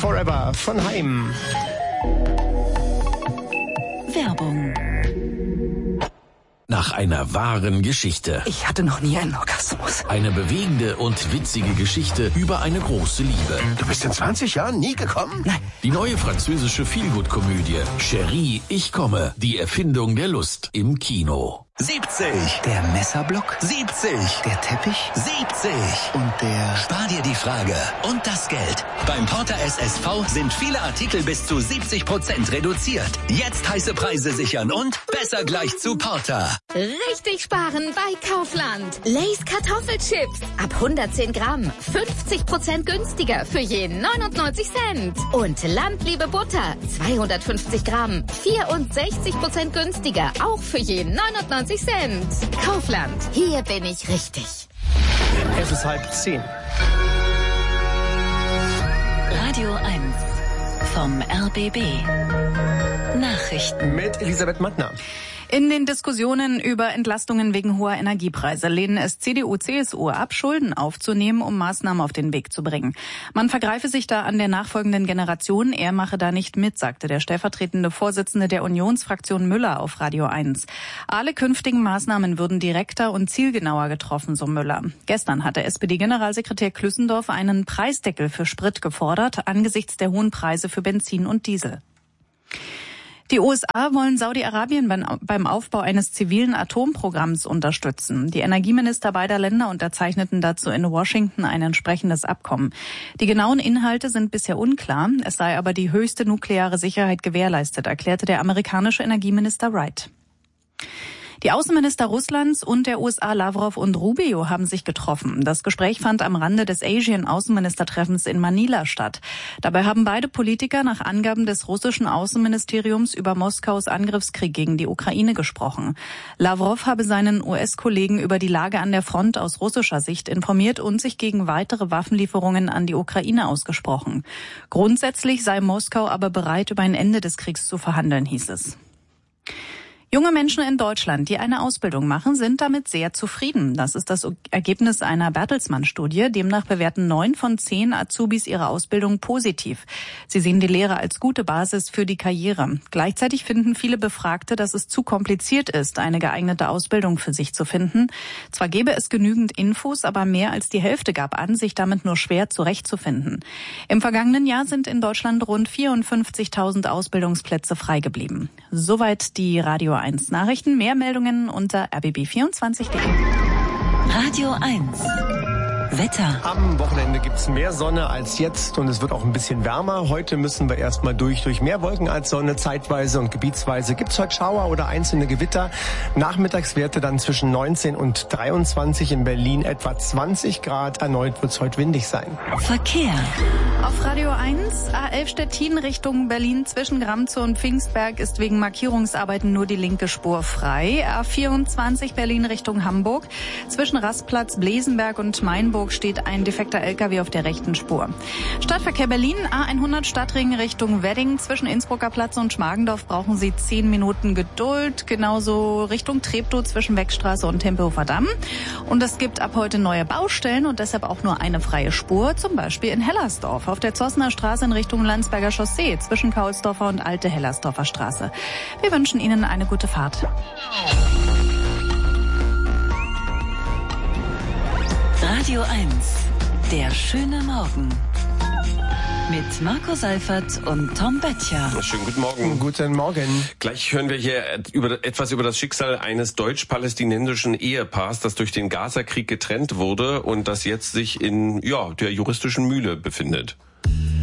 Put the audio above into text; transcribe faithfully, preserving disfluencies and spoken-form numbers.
Forever von Haim. Werbung. Nach einer wahren Geschichte. Ich hatte noch nie einen Orgasmus. Eine bewegende und witzige Geschichte über eine große Liebe. Du bist in zwanzig Jahren nie gekommen? Nein. Die neue französische Feelgood-Komödie Chérie, ich komme. Die Erfindung der Lust im Kino. siebzig. Der Messerblock. siebzig. Der Teppich. siebzig. Und der... Spar dir die Frage und das Geld. Beim Porter S S V sind viele Artikel bis zu siebzig Prozent reduziert. Jetzt heiße Preise sichern und besser gleich zu Porter. Richtig sparen bei Kaufland. Lay's Kartoffelchips. Ab hundertzehn Gramm. fünfzig Prozent günstiger für je neunundneunzig Cent. Und Landliebe Butter. zweihundertfünfzig Gramm. vierundsechzig Prozent günstiger. Auch für je neunundneunzig Cent. Kaufland. Hier bin ich richtig. Es ist halb zehn. Radio eins vom R B B. Nachrichten Mit Elisabeth Mattner. In den Diskussionen über Entlastungen wegen hoher Energiepreise lehnen es C D U, C S U ab, Schulden aufzunehmen, um Maßnahmen auf den Weg zu bringen. Man vergreife sich da an der nachfolgenden Generation, er mache da nicht mit, sagte der stellvertretende Vorsitzende der Unionsfraktion Müller auf Radio eins. Alle künftigen Maßnahmen würden direkter und zielgenauer getroffen, so Müller. Gestern hatte S P D-Generalsekretär Klüssendorf einen Preisdeckel für Sprit gefordert, angesichts der hohen Preise für Benzin und Diesel. Die U S A wollen Saudi-Arabien beim Aufbau eines zivilen Atomprogramms unterstützen. Die Energieminister beider Länder unterzeichneten dazu in Washington ein entsprechendes Abkommen. Die genauen Inhalte sind bisher unklar. Es sei aber die höchste nukleare Sicherheit gewährleistet, erklärte der amerikanische Energieminister Wright. Die Außenminister Russlands und der U S A Lavrov und Rubio haben sich getroffen. Das Gespräch fand am Rande des Asien-Außenministertreffens in Manila statt. Dabei haben beide Politiker nach Angaben des russischen Außenministeriums über Moskaus Angriffskrieg gegen die Ukraine gesprochen. Lavrov habe seinen U S-Kollegen über die Lage an der Front aus russischer Sicht informiert und sich gegen weitere Waffenlieferungen an die Ukraine ausgesprochen. Grundsätzlich sei Moskau aber bereit, über ein Ende des Kriegs zu verhandeln, hieß es. Junge Menschen in Deutschland, die eine Ausbildung machen, sind damit sehr zufrieden. Das ist das Ergebnis einer Bertelsmann-Studie. Demnach bewerten neun von zehn Azubis ihre Ausbildung positiv. Sie sehen die Lehre als gute Basis für die Karriere. Gleichzeitig finden viele Befragte, dass es zu kompliziert ist, eine geeignete Ausbildung für sich zu finden. Zwar gäbe es genügend Infos, aber mehr als die Hälfte gab an, sich damit nur schwer zurechtzufinden. Im vergangenen Jahr sind in Deutschland rund vierundfünfzigtausend Ausbildungsplätze frei geblieben. Soweit die Radio eins Nachrichten. Mehr Meldungen unter r b b vierundzwanzig punkt d e. Radio eins Wetter. Am Wochenende gibt's mehr Sonne als jetzt und es wird auch ein bisschen wärmer. Heute müssen wir erstmal durch, durch mehr Wolken als Sonne. Zeitweise und gebietsweise gibt's heute Schauer oder einzelne Gewitter. Nachmittagswerte dann zwischen neunzehn und dreiundzwanzig, in Berlin etwa zwanzig Grad. Erneut wird's heute windig sein. Verkehr. Auf Radio eins, A elf Stettin Richtung Berlin zwischen Gramzow und Pfingstberg ist wegen Markierungsarbeiten nur die linke Spur frei. A vierundzwanzig Berlin Richtung Hamburg. Zwischen Rastplatz, Blesenberg und Mainburg steht ein defekter L K W auf der rechten Spur. Stadtverkehr Berlin, A hundert Stadtring Richtung Wedding. Zwischen Innsbrucker Platz und Schmargendorf brauchen Sie zehn Minuten Geduld. Genauso Richtung Treptow zwischen Weckstraße und Tempelhofer Damm. Und es gibt ab heute neue Baustellen und deshalb auch nur eine freie Spur, zum Beispiel in Hellersdorf. Auf der Zossener Straße in Richtung Landsberger Chaussee zwischen Kaulsdorfer und Alte Hellersdorfer Straße. Wir wünschen Ihnen eine gute Fahrt. Radio eins, der schöne Morgen. Mit Marco Seifert und Tom Böttcher. Schönen guten Morgen. Guten Morgen. Gleich hören wir hier über, etwas über das Schicksal eines deutsch-palästinensischen Ehepaars, das durch den Gazakrieg getrennt wurde und das jetzt sich in ja der juristischen Mühle befindet.